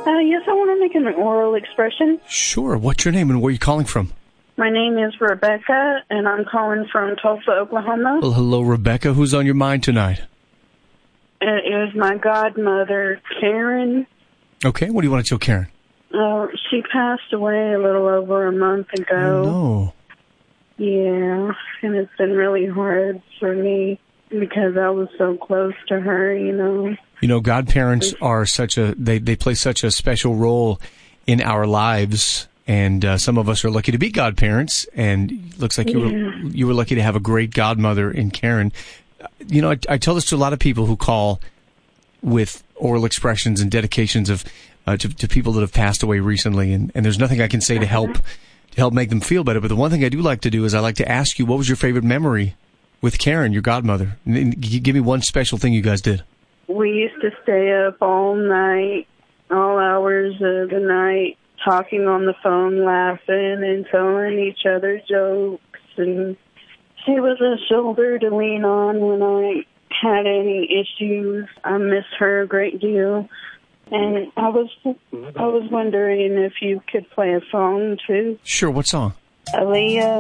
Yes, I want to make an oral expression. Sure. What's your name and where are you calling from? My name is Rebecca, and I'm calling from Tulsa, Oklahoma. Well, hello, Rebecca. Who's on your mind tonight? It is my godmother, Karen. Okay. What do you want to tell Karen? She passed away a little over a month ago. Oh, no. Yeah, and it's been really hard for me because I was so close to her, you know. You know, godparents are they play such a special role in our lives, and some of us are lucky to be godparents, and it looks like you were lucky to have a great godmother in Karen. You know, I tell this to a lot of people who call with oral expressions and dedications of to people that have passed away recently, and there's nothing I can say to help make them feel better. But the one thing I do like to do is I like to ask you, what was your favorite memory with Karen, your godmother? Give me one special thing you guys did. We used to stay up all night, all hours of the night, talking on the phone, laughing and telling each other jokes. And she was a shoulder to lean on when I had any issues. I miss her a great deal. And I was wondering if you could play a song, too. Sure, what song? Aaliyah.